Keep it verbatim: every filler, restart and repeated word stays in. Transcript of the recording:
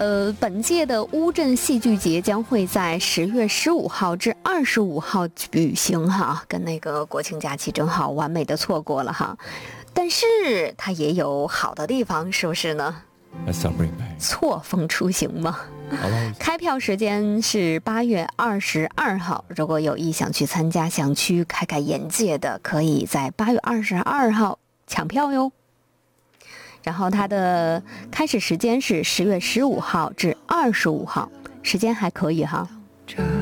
呃，本届的乌镇戏剧节将会在十月十五号至二十五号举行哈，跟那个国庆假期正好完美的错过了哈。但是它也有好的地方，是不是呢？错峰出行嘛。开票时间是八月二十二号，如果有意想去参加、想去开开眼界的，可以在八月二十二号抢票哟。然后它的开始时间是十月十五号至二十五号，时间还可以哈。